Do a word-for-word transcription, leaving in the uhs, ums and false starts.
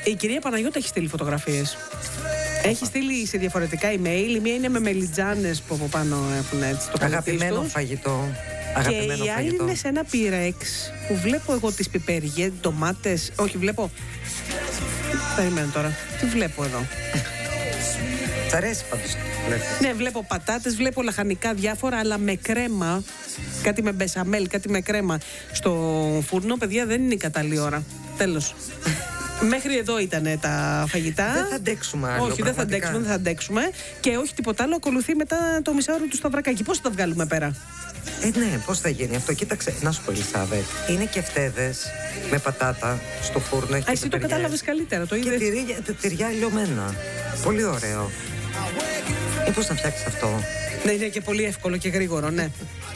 Η κυρία Παναγιώτα έχει στείλει φωτογραφίες. Έχει στείλει σε διαφορετικά email. Η μία είναι με μελιτζάνες που από πάνω έχουν έτσι το αγαπημένο φαγητό. Αγαπημένο και η άλλη φαγητό. είναι σε ένα πυρέξ που βλέπω εγώ τις πιπεριές, ντομάτες. Όχι, βλέπω. Περιμένω τώρα. Τι βλέπω εδώ. Τ' αρέσει πάντως. Ναι, βλέπω πατάτες, βλέπω λαχανικά διάφορα, αλλά με κρέμα. Κάτι με μπεσαμέλ, κάτι με κρέμα. Στο φούρνο, παιδιά, δεν είναι η κατάλληλη ώρα. Τέλος. Μέχρι εδώ ήταν τα φαγητά. Δεν θα αντέξουμε άλλο. Όχι, δεν θα αντέξουμε, δεν θα αντέξουμε. Και όχι τίποτα άλλο, ακολουθεί μετά το μισάωρο του Σταυρακάκη. Πώς θα τα βγάλουμε πέρα? Ε, ναι, πώς θα γίνει αυτό? Κοίταξε, να σου πω, Ελισάβετ. Είναι και φτέδες με πατάτα στο φούρνο. Α, εσύ το κατάλαβες καλύτερα, το είδες. Και τυριά, τυριά λιωμένα. Πολύ ωραίο. Ε, πώς να φτιάξεις αυτό? Ναι, είναι και πολύ εύκολο και γρήγορο, ναι.